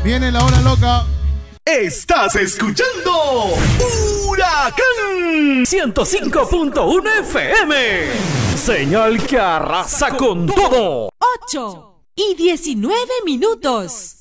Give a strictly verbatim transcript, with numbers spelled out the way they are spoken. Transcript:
Viene la hora loca. Estás escuchando Huracán ciento cinco punto uno F M. Señal que arrasa con todo. ocho y diecinueve minutos.